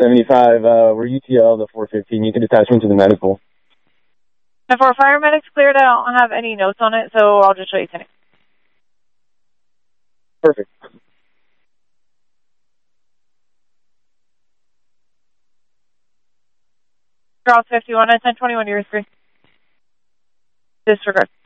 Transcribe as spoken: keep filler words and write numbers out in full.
seventy-five, uh, we're U T L, the four fifteen. You can attach me to the medical. And for fire medics cleared, I don't have any notes on it, so I'll just show you today. Perfect. Cross fifty-one and ten twenty-one, you're free. Disregard.